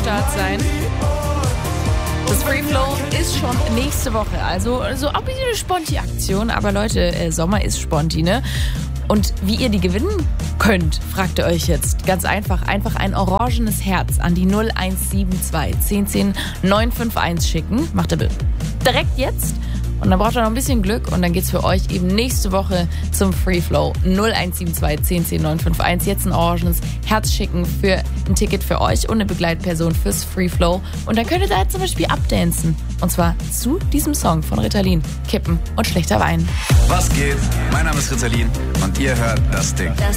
Start sein. Das Free Flow ist schon nächste Woche, also so ein bisschen eine Sponti-Aktion, aber Leute, Sommer ist Sponti, ne? Und wie ihr die gewinnen könnt, fragt ihr euch jetzt. Ganz einfach ein orangenes Herz an die 0172 1010 951 schicken. Macht ihr direkt jetzt. Und dann braucht ihr noch ein bisschen Glück und dann geht's für euch eben nächste Woche zum Free Flow. 0172 1010 951. Jetzt ein orangenes Herz schicken für ein Ticket für euch und eine Begleitperson fürs Free Flow. Und dann könnt ihr da zum Beispiel abdancen. Und zwar zu diesem Song von Ritalin. Kippen und schlechter Wein. Was geht? Mein Name ist Ritalin und ihr hört das Ding. Das